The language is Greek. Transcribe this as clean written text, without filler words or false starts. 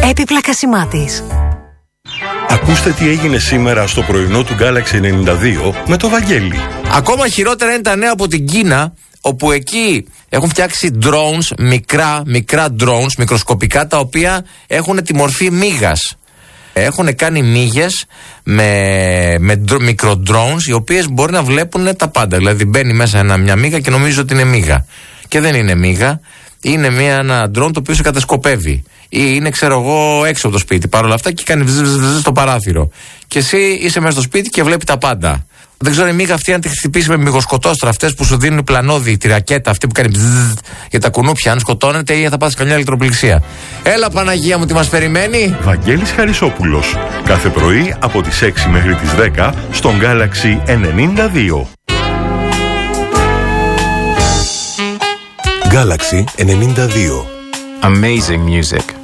Έπιπλα Κασιμάτης. Ακούστε τι έγινε σήμερα στο πρωινό του Galaxy 92 με το Βαγγέλη. Ακόμα χειρότερα είναι τα νέα από την Κίνα, όπου εκεί έχουν φτιάξει drones, μικρά drones, μικροσκοπικά, τα οποία έχουν τη μορφή μύγας. Έχουν κάνει μύγες με μικρο drones, οι οποίες μπορεί να βλέπουν τα πάντα. Δηλαδή μπαίνει μέσα μια μύγα και νομίζω ότι είναι μύγα. Και δεν είναι μύγα, είναι ένα drone το οποίο σε κατασκοπεύει. Ή είναι, ξέρω εγώ, έξω από το σπίτι παρόλα αυτά και κάνει στο παράθυρο. Και εσύ είσαι μέσα στο σπίτι και βλέπει τα πάντα. Δεν ξέρω η μύγα αυτή αν τη χτυπήσει με μυγοσκοτόστρα, αυτές που σου δίνουν πλανόδι, τη ρακέτα αυτή που κάνει για τα κουνούπια, αν σκοτώνεται ή θα πάθεις καμιά ηλεκτροπληξία. Έλα Παναγία μου, τι μας περιμένει. Βαγγέλης Χαρισόπουλος. Κάθε πρωί από τις 6 μέχρι τις 10 στον Galaxy 92. Galaxy 92. Amazing music.